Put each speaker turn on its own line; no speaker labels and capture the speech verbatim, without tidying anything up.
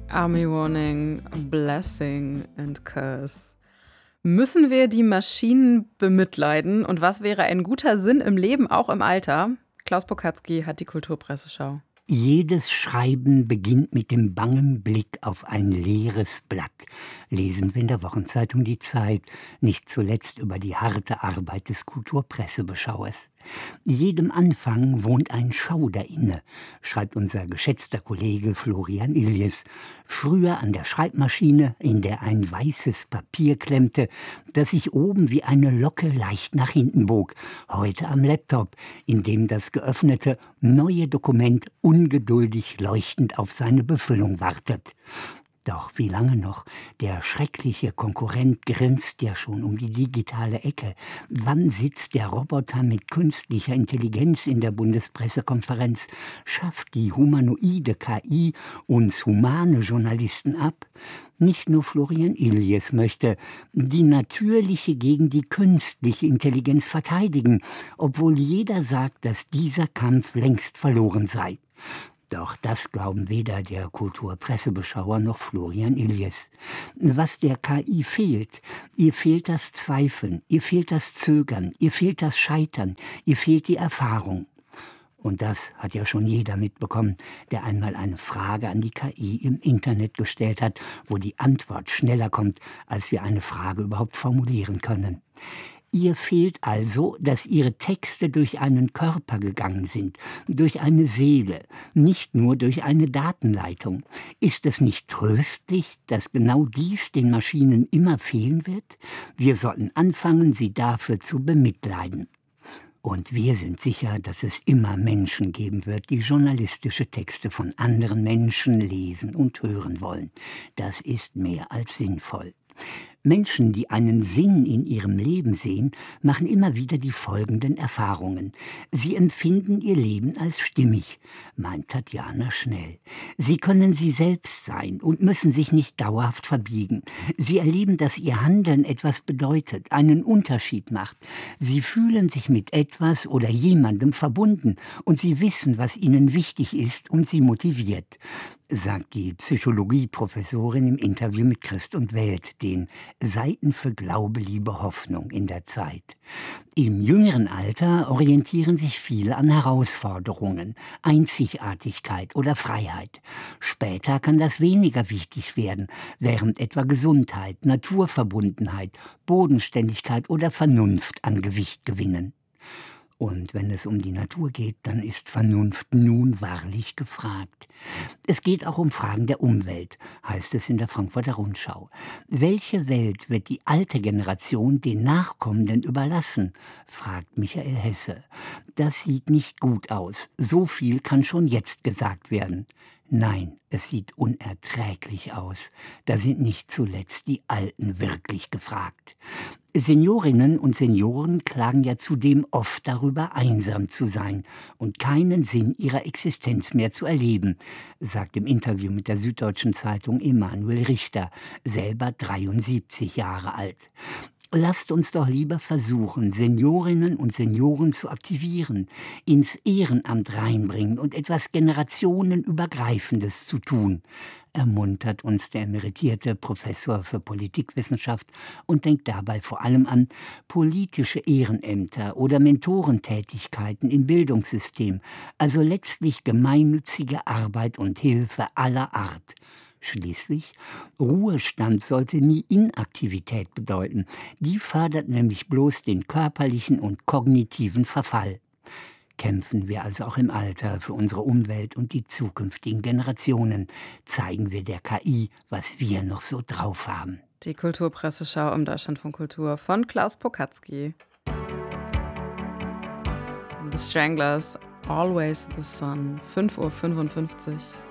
Army Warning, Blessing and Curse. Müssen wir die Maschinen bemitleiden? Und was wäre ein guter Sinn im Leben, auch im Alter? Klaus Pokatzky hat die Kulturpresseschau.
Jedes Schreiben beginnt mit dem bangen Blick auf ein leeres Blatt. Lesen wir in der Wochenzeitung Die Zeit, nicht zuletzt über die harte Arbeit des Kulturpressebeschauers. Jedem Anfang wohnt ein Schauder inne, schreibt unser geschätzter Kollege Florian Illies. Früher an der Schreibmaschine, in der ein weißes Papier klemmte, das sich oben wie eine Locke leicht nach hinten bog. Heute am Laptop, in dem das geöffnete neue Dokument ungeduldig leuchtend auf seine Befüllung wartet. Doch wie lange noch? Der schreckliche Konkurrent grinst ja schon um die digitale Ecke. Wann sitzt der Roboter mit künstlicher Intelligenz in der Bundespressekonferenz? Schafft die humanoide K I uns humane Journalisten ab? Nicht nur Florian Illies möchte die natürliche gegen die künstliche Intelligenz verteidigen, obwohl jeder sagt, dass dieser Kampf längst verloren sei. Doch das glauben weder der Kulturpressebeschauer noch Florian Illies. Was der K I fehlt, ihr fehlt das Zweifeln, ihr fehlt das Zögern, ihr fehlt das Scheitern, ihr fehlt die Erfahrung. Und das hat ja schon jeder mitbekommen, der einmal eine Frage an die K I im Internet gestellt hat, wo die Antwort schneller kommt, als wir eine Frage überhaupt formulieren können. Ihr fehlt also, dass Ihre Texte durch einen Körper gegangen sind, durch eine Seele, nicht nur durch eine Datenleitung. Ist es nicht tröstlich, dass genau dies den Maschinen immer fehlen wird? Wir sollten anfangen, sie dafür zu bemitleiden. Und wir sind sicher, dass es immer Menschen geben wird, die journalistische Texte von anderen Menschen lesen und hören wollen. Das ist mehr als sinnvoll. Menschen, die einen Sinn in ihrem Leben sehen, machen immer wieder die folgenden Erfahrungen. Sie empfinden ihr Leben als stimmig, meint Tatjana Schnell. Sie können sie selbst sein und müssen sich nicht dauerhaft verbiegen. Sie erleben, dass ihr Handeln etwas bedeutet, einen Unterschied macht. Sie fühlen sich mit etwas oder jemandem verbunden und sie wissen, was ihnen wichtig ist und sie motiviert, sagt die Psychologieprofessorin im Interview mit Christ und Welt, den Seiten für Glaube, Liebe, Hoffnung in der Zeit. Im jüngeren Alter orientieren sich viele an Herausforderungen, Einzigartigkeit oder Freiheit. Später kann das weniger wichtig werden, während etwa Gesundheit, Naturverbundenheit, Bodenständigkeit oder Vernunft an Gewicht gewinnen. Und wenn es um die Natur geht, dann ist Vernunft nun wahrlich gefragt. Es geht auch um Fragen der Umwelt, heißt es in der Frankfurter Rundschau. Welche Welt wird die alte Generation den Nachkommenden überlassen, fragt Michael Hesse. Das sieht nicht gut aus. So viel kann schon jetzt gesagt werden. Nein, es sieht unerträglich aus. Da sind nicht zuletzt die Alten wirklich gefragt. Seniorinnen und Senioren klagen ja zudem oft darüber, einsam zu sein und keinen Sinn ihrer Existenz mehr zu erleben, sagt im Interview mit der Süddeutschen Zeitung Emanuel Richter, selber dreiundsiebzig Jahre alt. Lasst uns doch lieber versuchen, Seniorinnen und Senioren zu aktivieren, ins Ehrenamt reinbringen und etwas Generationenübergreifendes zu tun, ermuntert uns der emeritierte Professor für Politikwissenschaft und denkt dabei vor allem an politische Ehrenämter oder Mentorentätigkeiten im Bildungssystem, also letztlich gemeinnützige Arbeit und Hilfe aller Art. Schließlich, Ruhestand sollte nie Inaktivität bedeuten. Die fördert nämlich bloß den körperlichen und kognitiven Verfall. Kämpfen wir also auch im Alter für unsere Umwelt und die zukünftigen Generationen. Zeigen wir der K I, was wir noch so drauf haben.
Die Kulturpresseschau im Deutschlandfunk Kultur von Klaus Pokatzky. The Stranglers, Always the Sun, fünf Uhr fünfundfünfzig.